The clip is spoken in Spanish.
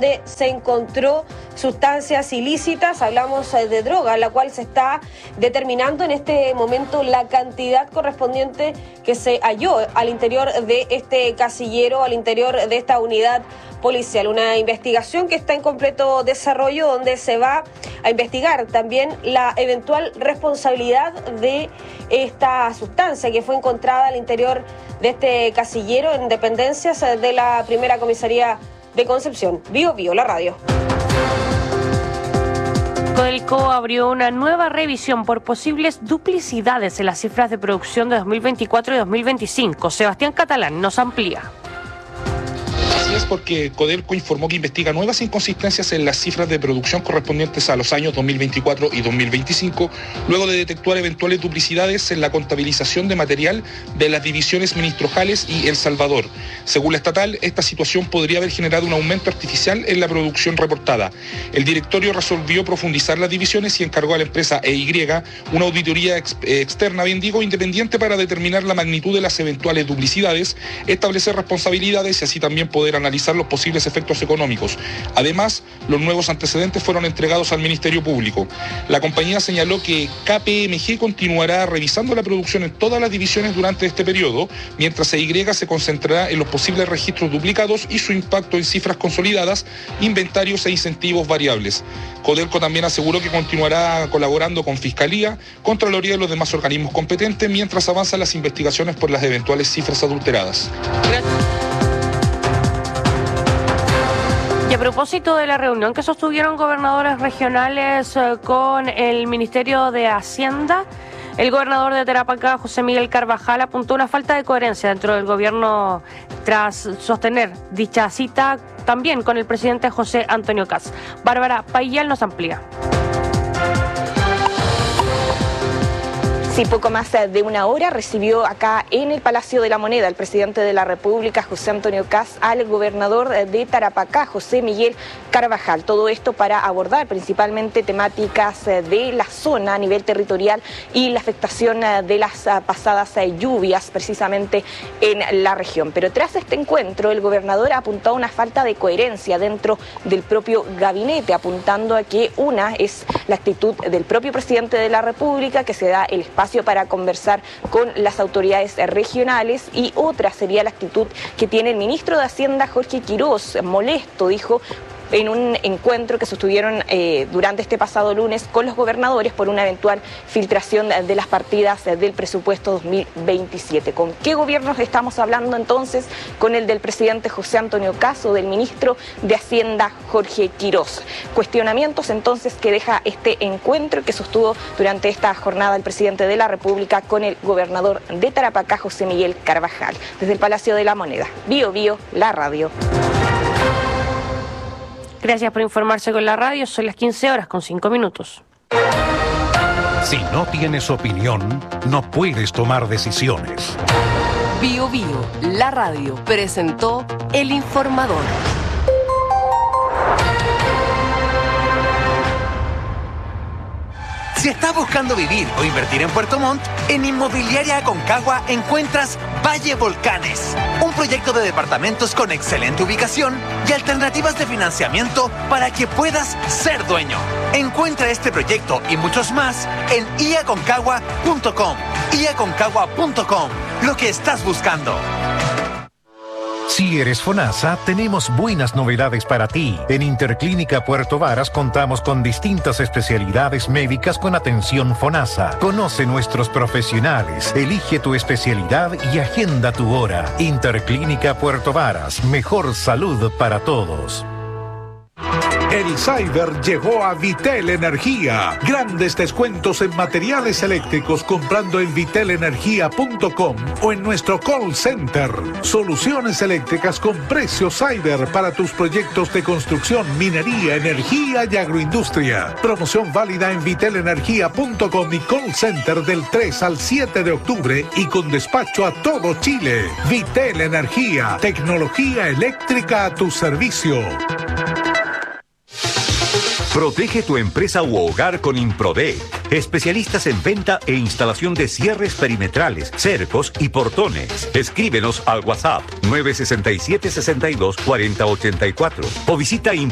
donde se encontró sustancias ilícitas. Hablamos de droga, la cual se está determinando en este momento la cantidad correspondiente que se halló al interior de este casillero, al interior de esta unidad policial. Una investigación que está en completo desarrollo, donde se va a investigar también la eventual responsabilidad de esta sustancia que fue encontrada al interior de este casillero en dependencias de la primera comisaría de Concepción. Bio Bio, la radio. Codelco abrió una nueva revisión por posibles duplicidades en las cifras de producción de 2024 y 2025. Sebastián Catalán nos amplía. Así es, porque Codelco informó que investiga nuevas inconsistencias en las cifras de producción correspondientes a los años 2024 y 2025, luego de detectar eventuales duplicidades en la contabilización de material de las divisiones Ministrojales y El Salvador. Según la estatal, esta situación podría haber generado un aumento artificial en la producción reportada. El directorio resolvió profundizar las divisiones y encargó a la empresa EY una auditoría externa, independiente, para determinar la magnitud de las eventuales duplicidades, establecer responsabilidades y así también poder analizar los posibles efectos económicos. Además, los nuevos antecedentes fueron entregados al Ministerio Público. La compañía señaló que KPMG continuará revisando la producción en todas las divisiones durante este periodo, mientras EY se concentrará en los posibles registros duplicados y su impacto en cifras consolidadas, inventarios e incentivos variables. Codelco también aseguró que continuará colaborando con Fiscalía, Contraloría y los demás organismos competentes mientras avanzan las investigaciones por las eventuales cifras adulteradas. Y a propósito de la reunión que sostuvieron gobernadores regionales con el Ministerio de Hacienda, el gobernador de Tarapacá, José Miguel Carvajal, apuntó una falta de coherencia dentro del gobierno tras sostener dicha cita también con el presidente José Antonio Kast. Bárbara Payal nos amplía. Sí, poco más de una hora recibió acá en el Palacio de la Moneda el presidente de la República, José Antonio Kast, al gobernador de Tarapacá, José Miguel Carvajal. Todo esto para abordar principalmente temáticas de la zona a nivel territorial y la afectación de las pasadas lluvias precisamente en la región. Pero tras este encuentro, el gobernador apuntó a una falta de coherencia dentro del propio gabinete, apuntando a que una es la actitud del propio presidente de la República, que se da el espacio para conversar con las autoridades regionales, y otra sería la actitud que tiene el ministro de Hacienda, Jorge Quirós, molesto, dijo, en un encuentro que sostuvieron durante este pasado lunes con los gobernadores por una eventual filtración de las partidas del presupuesto 2027. ¿Con qué gobiernos estamos hablando entonces? Con el del presidente José Antonio Kast o del ministro de Hacienda, Jorge Quirós. Cuestionamientos entonces que deja este encuentro que sostuvo durante esta jornada el presidente de la República con el gobernador de Tarapacá, José Miguel Carvajal. Desde el Palacio de la Moneda, Bio Bio, la radio. Gracias por informarse con la radio. Son las 15:05. Si no tienes opinión, no puedes tomar decisiones. Bio Bio, la radio, presentó El Informador. Si estás buscando vivir o invertir en Puerto Montt, en Inmobiliaria Aconcagua encuentras Valle Volcanes, un proyecto de departamentos con excelente ubicación y alternativas de financiamiento para que puedas ser dueño. Encuentra este proyecto y muchos más en iaconcagua.com. iaconcagua.com, lo que estás buscando. Si eres FONASA, tenemos buenas novedades para ti. En Interclínica Puerto Varas contamos con distintas especialidades médicas con atención FONASA. Conoce nuestros profesionales, elige tu especialidad y agenda tu hora. Interclínica Puerto Varas, mejor salud para todos. El Cyber llegó a Vitel Energía. Grandes descuentos en materiales eléctricos comprando en vitelenergia.com o en nuestro call center. Soluciones eléctricas con precio Cyber para tus proyectos de construcción, minería, energía y agroindustria. Promoción válida en vitelenergia.com y call center del 3 al 7 de octubre y con despacho a todo Chile. Vitel Energía, tecnología eléctrica a tu servicio. Protege tu empresa u hogar con Improde. Especialistas en venta e instalación de cierres perimetrales, cercos y portones. Escríbenos al WhatsApp 967 62 40 84 o visita